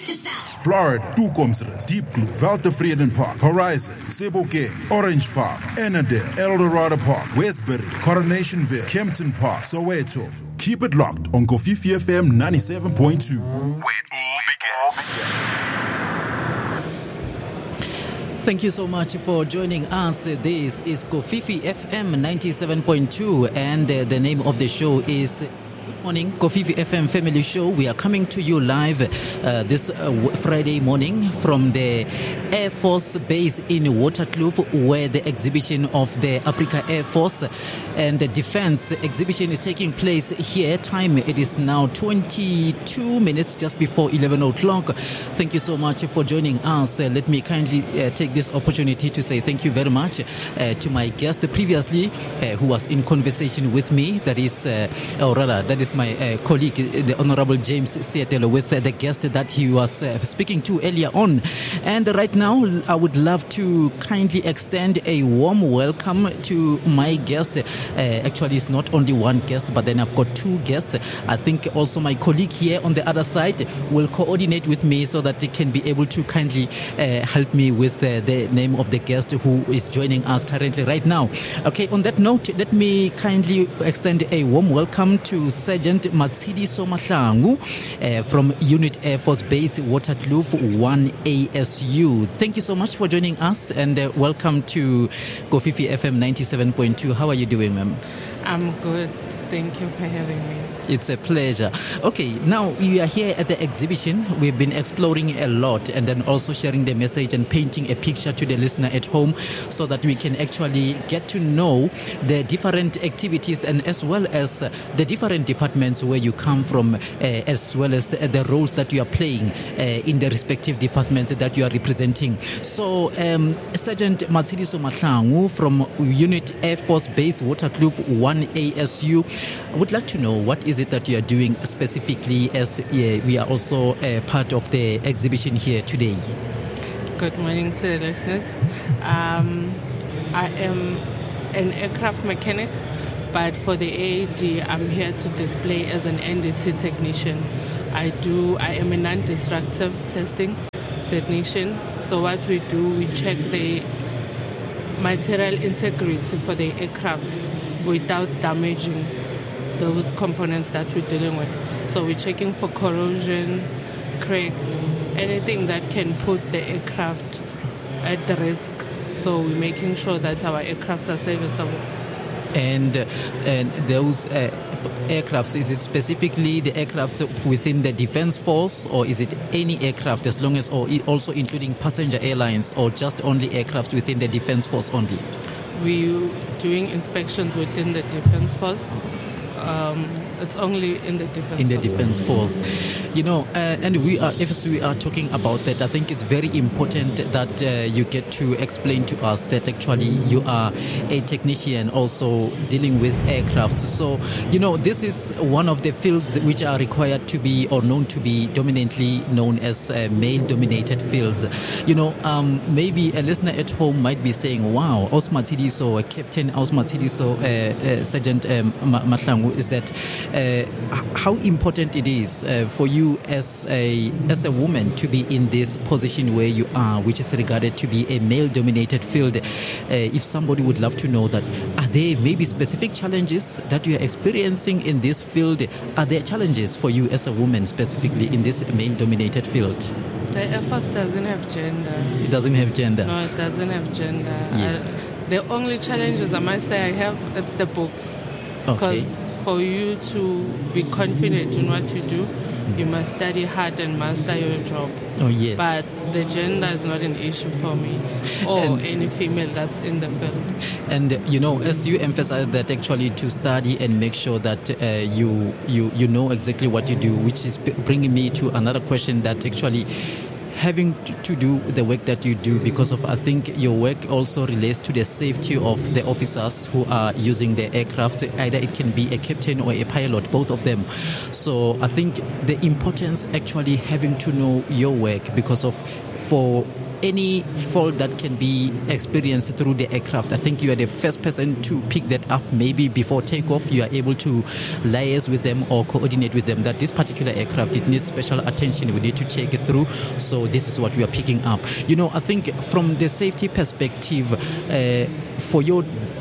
Florida, Tukomsres, Deep Blue, Valtevreden Park, Horizon, Sebokeng, Orange Farm, Ennerdale, Eldorado Park, Westbury, Coronationville, Kempton Park, Soweto. Keep it locked on Kofifi FM 97.2. Where it all began. Thank you so much for joining us. This is Kofifi FM 97.2 and the name of the show is Good Morning, Kofifi FM Family Show. We are coming to you live this Friday morning from the Air Force Base in Waterkloof, where the exhibition of the Africa Air Force and the Defense exhibition is taking place here. Time, it is now 22 minutes just before 11 o'clock. Thank you so much for joining us. Let me kindly take this opportunity to say thank you very much to my guest previously who was in conversation with me. That is that is my colleague, the Honorable James Seattle, with the guest that he was speaking to earlier on. And right now, I would love to kindly extend a warm welcome to my guest. Actually, it's not only one guest, but then I've got two guests. I think also my colleague here on the other side will coordinate with me so that they can be able to kindly help me with the name of the guest who is joining us currently right now. Okay, on that note, let me kindly extend a warm welcome to Sergeant Matshidiso Mahlangu from Unit Air Force Base Waterkloof 1 ASU. Thank you so much for joining us and welcome to Kofifi FM 97.2. How are you doing, ma'am? I'm good. Thank you for having me. It's a pleasure. Okay, now we are here at the exhibition. We've been exploring a lot and then also sharing the message and painting a picture to the listener at home so that we can actually get to know the different activities and as well as the different departments where you come from, as well as the roles that you are playing in the respective departments that you are representing. So, Sergeant Matshidiso Mahlangu from Unit Air Force Base Waterkloof 1 ASU, I would like to know what is it that you are doing specifically as we are also part of the exhibition here today. Good morning to the listeners. I am an aircraft mechanic, but for the AAD, I'm here to display as an NDT technician. I am a non-destructive testing technician. So what we do, we check the material integrity for the aircraft without damaging those components that we're dealing with. So we're checking for corrosion, cracks, anything that can put the aircraft at the risk. So we're making sure that our aircraft are serviceable. And those aircraft, is it specifically the aircraft within the Defense Force, or is it any aircraft as long as, or also including passenger airlines, or just only aircraft within the Defense Force only? We're doing inspections within the Defense Force. It's only in the Defense Force. In the Defense Force. You know, and if we are talking about that, I think it's very important that you get to explain to us that actually you are a technician also dealing with aircraft. So, you know, this is one of the fields which are required to be or known to be dominantly known as male-dominated fields. You know, maybe a listener at home might be saying, wow, Matshidiso, Captain Matshidiso, Sergeant Mahlangu, is that how important it is for you as a woman to be in this position where you are, which is regarded to be a male-dominated field. If somebody would love to know that, are there maybe specific challenges that you are experiencing in this field? Are there challenges for you as a woman specifically in this male-dominated field? The Air Force doesn't have gender. It doesn't have gender? No, it doesn't have gender. Yes. The only challenges I might say I have, it's the books. Okay. Because for you to be confident in what you do, you must study hard and master your job. Oh, yes. But the gender is not an issue for me or any female that's in the field. And, you know, as you emphasize that actually to study and make sure that you know exactly what you do, which is bringing me to another question that actually having to do the work that you do, because of, I think your work also relates to the safety of the officers who are using the aircraft. Either it can be a captain or a pilot, both of them. So I think the importance actually having to know your work, because of for any fault that can be experienced through the aircraft, I think you are the first person to pick that up. Maybe before takeoff, you are able to liaise with them or coordinate with them that this particular aircraft, it needs special attention. We need to take it through. So this is what we are picking up. I think from the safety perspective, for your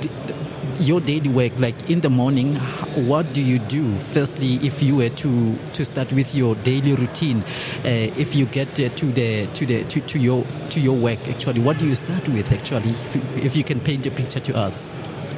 daily work, like in the morning, what do you do? Firstly, if you were to start with your daily routine, if you get to your work, actually, what do you start with? Actually, if you can paint a picture to us.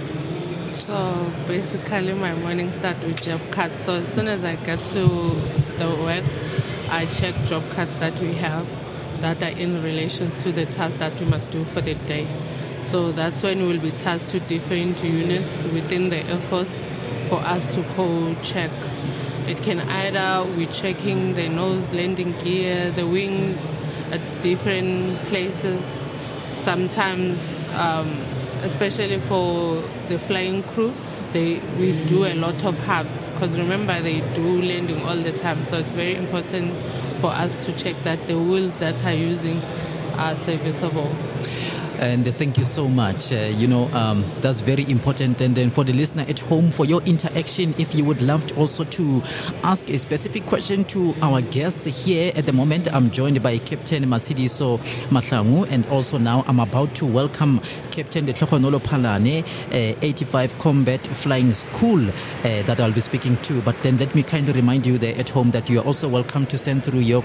So basically, my morning start with job cuts. So as soon as I get to the work, I check job cuts that we have that are in relation to the task that we must do for the day. So that's when we'll be tasked to different units within the Air Force for us to co-check. It can either we're checking the nose, landing gear, the wings at different places. Sometimes, especially for the flying crew, we do a lot of hubs because remember they do landing all the time. So it's very important for us to check that the wheels that are using are serviceable. And thank you so much. That's very important. And then for the listener at home, for your interaction, if you would love to also to ask a specific question to our guests here at the moment, I'm joined by Captain Matshidiso Mahlangu, and also now I'm about to welcome Captain Letlogonolo Phalane, 85 Combat Flying School that I'll be speaking to. But then let me kindly remind you there at home that you are also welcome to send through your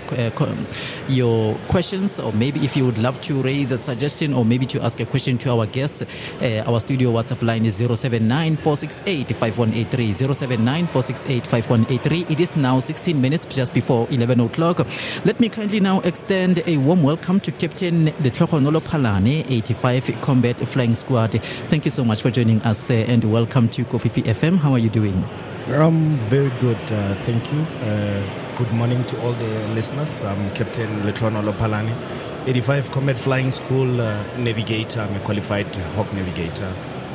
questions, or maybe if you would love to raise a suggestion or maybe to ask a question to our guests. Our studio WhatsApp line is 079-468-5183, 079-468-5183. It is now 16 minutes just before 11 o'clock. Let me kindly now extend a warm welcome to Captain Letlogonolo Phalane, 85 Combat Flying Squad. Thank you so much for joining us and welcome to Kofifi FM. How are you doing? I'm very good, thank you. Good morning to all the listeners. I'm Captain Letlogonolo Phalane, 85 Combat Flying School navigator. I'm a qualified Hawk navigator.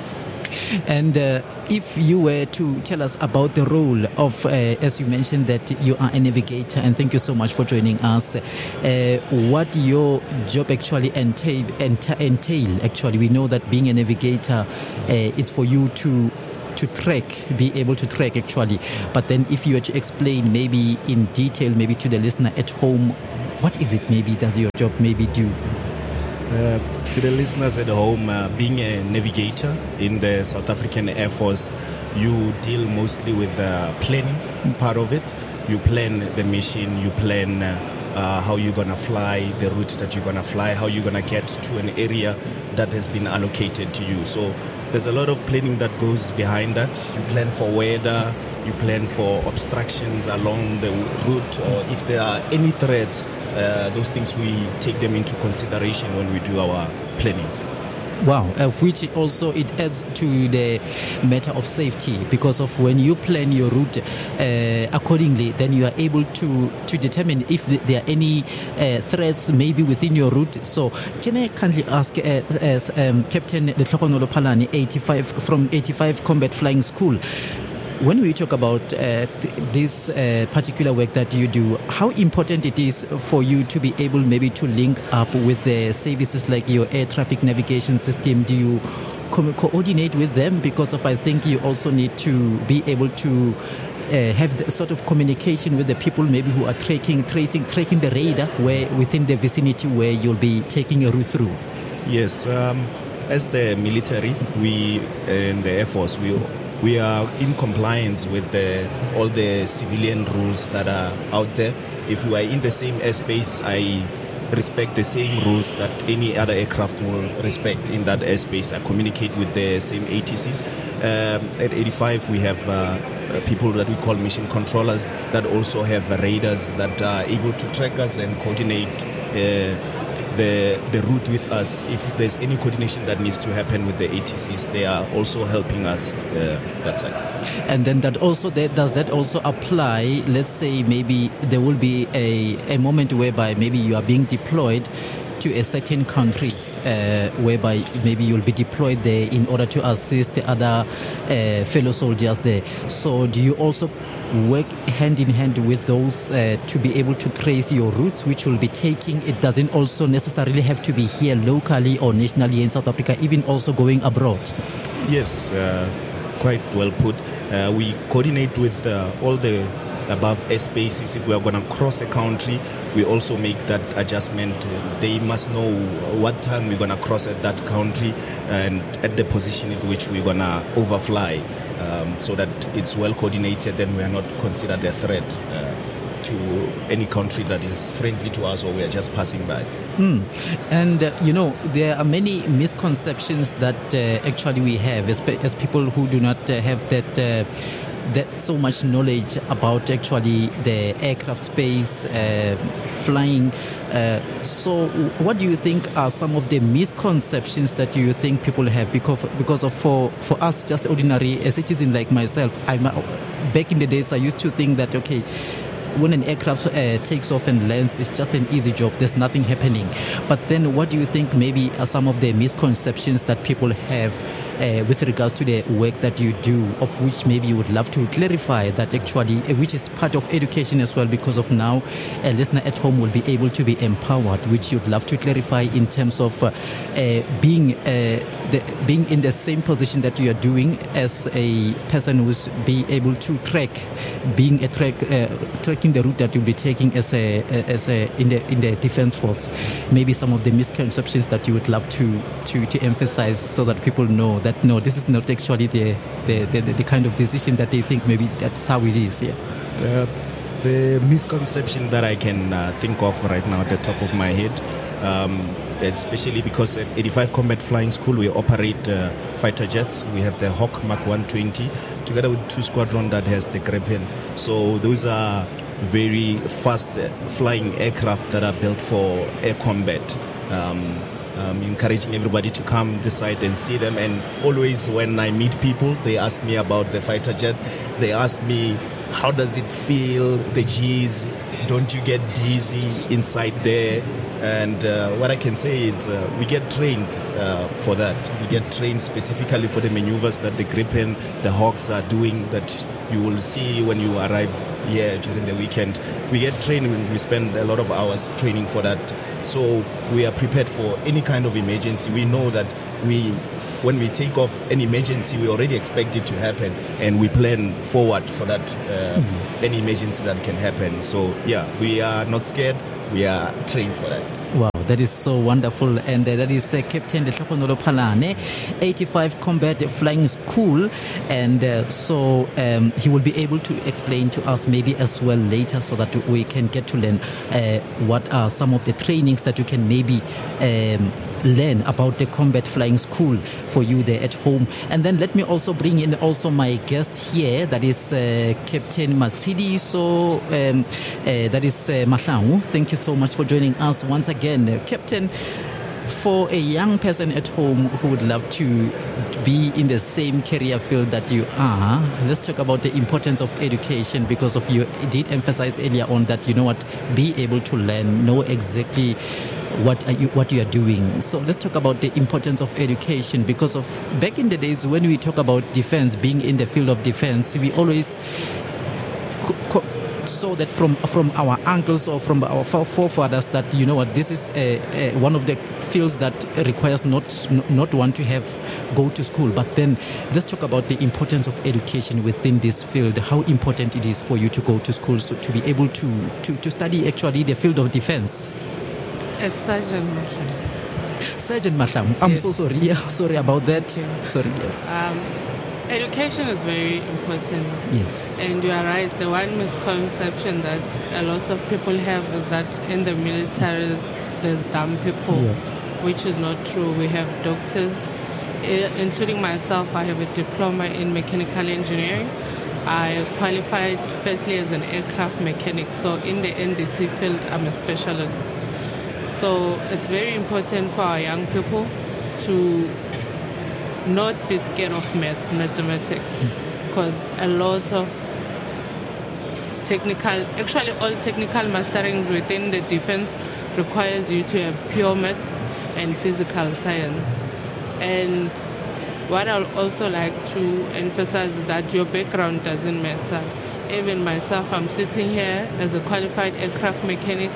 And if you were to tell us about the role of, as you mentioned that you are a navigator, and thank you so much for joining us, what your job actually entail. Actually, we know that being a navigator is for you to be able to track actually. But then if you were to explain maybe in detail, maybe to the listener at home, what is it maybe does your job maybe do? To the listeners at home, being a navigator in the South African Air Force, you deal mostly with the planning part of it. You plan the mission, you plan how you're going to fly, the route that you're going to fly, how you're going to get to an area that has been allocated to you. So there's a lot of planning that goes behind that. You plan for weather, you plan for obstructions along the route, or if there are any threats, those things we take them into consideration when we do our planning. Wow, which also it adds to the matter of safety, because of when you plan your route accordingly, then you are able to determine if there are any threats maybe within your route. So can I kindly ask as Captain Letlogonolo Phalane, 85 Combat Flying School, when we talk about this particular work that you do, how important it is for you to be able maybe to link up with the services like your air traffic navigation system? Do you coordinate with them? Because of, I think you also need to be able to have the sort of communication with the people maybe who are tracking the radar within the vicinity where you'll be taking a route through. Yes, as the military, we in the Air Force, we are in compliance with all the civilian rules that are out there. If we are in the same airspace, I respect the same rules that any other aircraft will respect in that airspace. I communicate with the same ATCs. At 85, we have people that we call mission controllers that also have radars that are able to track us and coordinate the route with us. If there's any coordination that needs to happen with the ATCs, they are also helping us that side. And then does that also apply, let's say maybe there will be a moment whereby maybe you are being deployed to a certain country, whereby maybe you'll be deployed there in order to assist the other fellow soldiers there. So do you also work hand in hand with those to be able to trace your routes which you'll be taking? It doesn't also necessarily have to be here locally or nationally in South Africa, even also going abroad. Yes, quite well put. We coordinate with all the above airspaces. If we are going to cross a country, we also make that adjustment. They must know what time we're going to cross at that country and at the position in which we're going to overfly, so that it's well coordinated, then we are not considered a threat to any country that is friendly to us or we are just passing by. And there are many misconceptions that actually we have as people who do not have that so much knowledge about actually the aircraft space, flying. So what do you think are some of the misconceptions that you think people have? Because of for us, just ordinary a citizen like myself, back in the days I used to think that, okay, when an aircraft takes off and lands, it's just an easy job. There's nothing happening. But then what do you think maybe are some of the misconceptions that people have with regards to the work that you do, of which maybe you would love to clarify that actually, which is part of education as well, because of now a listener at home will be able to be empowered, which you'd love to clarify in terms of being in the same position that you are doing as a person who's be able to tracking the route that you'll be taking in the defense force. Maybe some of the misconceptions that you would love to emphasize, so that people know that no, this is not actually the kind of decision that they think maybe that's how it is. Yeah. The misconception that I can think of right now at the top of my head, especially because at 85 Combat Flying School we operate fighter jets. We have the Hawk Mach 120 together with 2 Squadron that has the Gripen. So those are very fast flying aircraft that are built for air combat. Encouraging everybody to come this side and see them. And always when I meet people, they ask me about the fighter jet. They ask me, how does it feel, the G's? Don't you get dizzy inside there? And what I can say is we get trained for that. We get trained specifically for the maneuvers that the Gripen, the Hawks are doing, that you will see when you arrive here during the weekend. We get trained, we spend a lot of hours training for that. So we are prepared for any kind of emergency. We know that when we take off an emergency, we already expect it to happen, and we plan forward for that, any emergency that can happen. So yeah, we are not scared. We are trained for that. Wow, that is so wonderful. And that is Captain Letlhokonolo Phalane, 85 Combat Flying School. And so he will be able to explain to us maybe as well later, so that we can get to learn what are some of the trainings that you can maybe learn about the Combat Flying School for you there at home. And then let me also bring in also my guest here, that is Captain Matsidi. So that is Mahlangu. Thank you so much for joining us once again. Captain, for a young person at home who would love to be in the same career field that you are, let's talk about the importance of education, because of you did emphasize earlier on that, be able to learn, know exactly what you are doing. So let's talk about the importance of education, because of back in the days when we talk about defense, being in the field of defense, we always saw that from our uncles or from our forefathers that this is one of the fields that requires not one to go to school. But then let's talk about the importance of education within this field, how important it is for you to go to schools to be able to study actually the field of defense. It's Sergeant Mahlangu. Sergeant Mahlangu, I'm so sorry. Yeah, sorry about that. Sorry, yes. Education is very important. Yes. And you are right. The one misconception that a lot of people have is that in the military there's dumb people, which is not true. We have doctors, including myself. I have a diploma in mechanical engineering. I qualified firstly as an aircraft mechanic. So in the NDT field, I'm a specialist. So it's very important for our young people to not be scared of mathematics, because a lot of all technical masterings within the defense requires you to have pure maths and physical science. And what I'll also like to emphasize is that your background doesn't matter. Even myself, I'm sitting here as a qualified aircraft mechanic,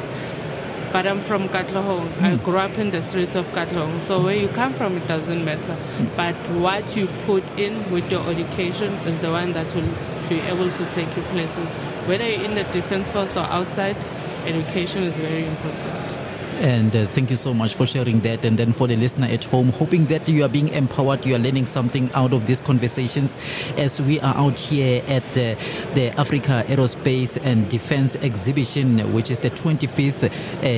but I'm from Katlehong. I grew up in the streets of Katlehong. So where you come from, it doesn't matter. But what you put in with your education is the one that will be able to take you places. Whether you're in the defense force or outside, education is very important. And thank you so much for sharing that. And then for the listener at home, hoping that you are being empowered, you are learning something out of these conversations as we are out here at the Africa Aerospace and Defense Exhibition, which is the 25th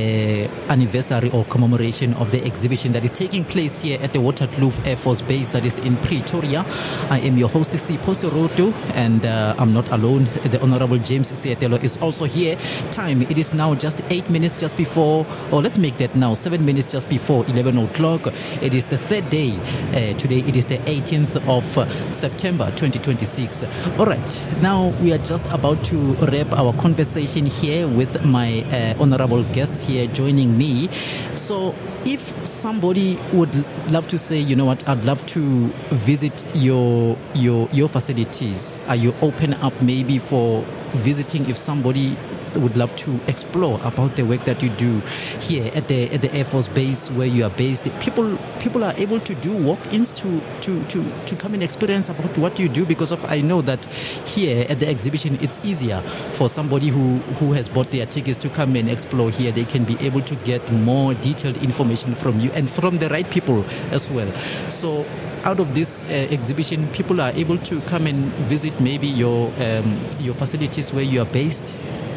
anniversary or commemoration of the exhibition that is taking place here at the Waterkloof Air Force Base that is in Pretoria. I am your host, Sipho Seroto, and I'm not alone. The Honorable James Seatelo is also here. Time, it is now just 8 minutes just before, or let's make that now 7 minutes just before 11 o'clock. It is the third day. Today it is the 18th of September 2026. All right, now we are just about to wrap our conversation here with my honorable guests here joining me. So if somebody would love to say, you know what, I'd love to visit your facilities, are you open up maybe for visiting if somebody would love to explore about the work that you do here at the Air Force Base where you are based? People are able to do walk-ins to come and experience about what you do, because of I know that here at the exhibition it's easier for somebody who has bought their tickets to come and explore here. They can be able to get more detailed information from you and from the right people as well. So out of this exhibition, people are able to come and visit maybe your facilities where you are based.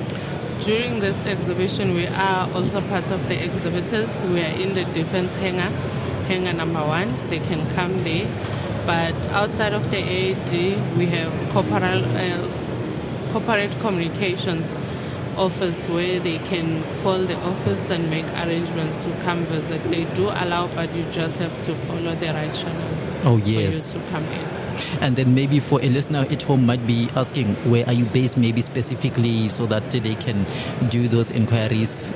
During this exhibition, we are also part of the exhibitors. We are in the defense hangar number 1. They can come there. But outside of the AAD, we have corporate communications office where they can call the office and make arrangements to come visit. They do allow, but you just have to follow the right channels. Oh, yes. For you to come in. And then maybe for a listener at home might be asking, where are you based maybe specifically, so that they can do those inquiries?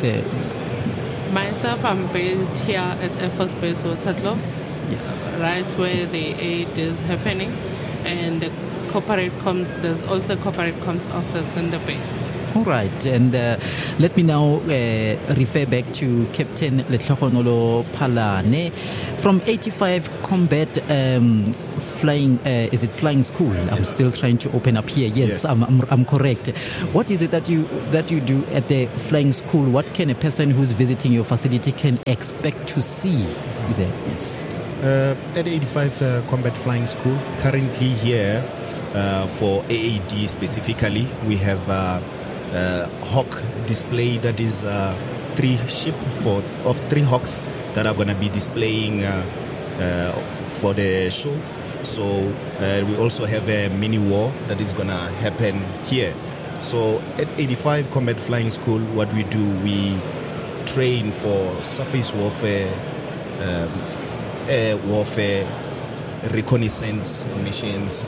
Myself, I'm based here at Air Force Base Waterkloof, yes, right where the aid is happening. And the corporate comms, there's also a corporate comms office in the base. All right, and let me now refer back to Captain Letlohonolo Phalane from 85 Combat Flying. Is it flying school? I'm still trying to open up here. Yes. I'm correct. What is it that you do at the flying school? What can a person who's visiting your facility can expect to see there? Yes. At 85 Combat Flying School, currently here for AAD specifically, we have Hawk display that is 3 Hawks that are going to be displaying for the show. So we also have a mini war that is going to happen here. So at 85 Combat Flying School, what we do, we train for surface warfare, air warfare, reconnaissance missions.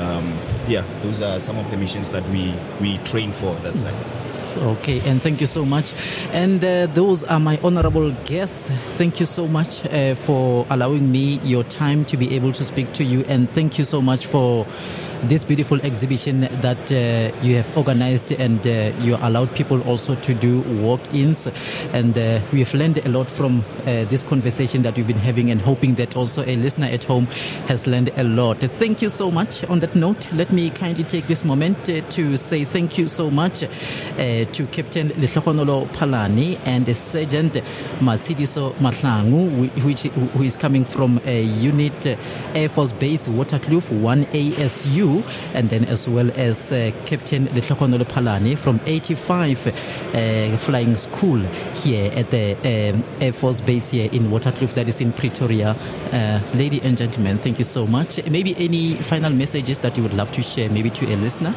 Those are some of the missions that we train for that side. Okay, and thank you so much. And those are my honorable guests. Thank you so much for allowing me your time to be able to speak to you, and thank you so much for this beautiful exhibition that you have organized, and you allowed people also to do walk-ins, and we've learned a lot from this conversation that we've been having, and hoping that also a listener at home has learned a lot. Thank you so much. On that note, let me kindly take this moment to say thank you so much to Captain Letlohonolo Phalane and Sergeant Masidiso Mahlangu, who is coming from a unit Air Force Base Waterkloof 1 ASU, and then as well as Captain Letlohonolo Phalane from 85 Flying School here at the Air Force Base here in Waterkloof, that is in Pretoria. Ladies and gentlemen, thank you so much. Maybe any final messages that you would love to share maybe to a listener?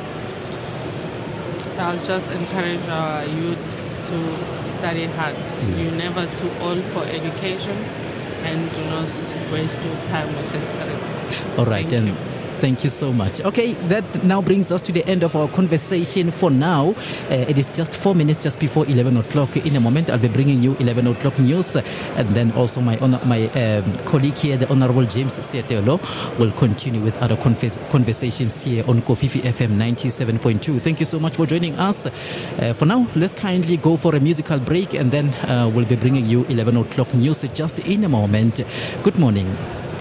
I'll just encourage our youth to study hard. Yes. You're never too old for education, and do not waste your time with the streets. All right, Thank you so much. Okay, that now brings us to the end of our conversation for now. It is just 4 minutes just before 11 o'clock. In a moment, I'll be bringing you 11 o'clock news. And then also my colleague here, the Honorable James Sietelo, will continue with other conversations here on Kofifi FM 97.2. Thank you so much for joining us. For now, let's kindly go for a musical break, and then we'll be bringing you 11 o'clock news just in a moment. Good morning.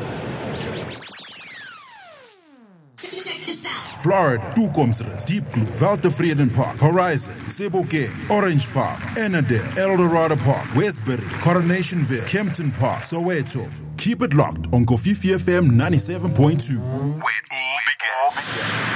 Florida, Toekomsrus, Deep Blue, Wildtevredenpark, Horizon, Sebokeng, Orange Farm, Annandale, Eldorado Park, Westbury, Coronationville, Kempton Park, Soweto. Keep it locked on Kofifi FM 97.2. Where it all began.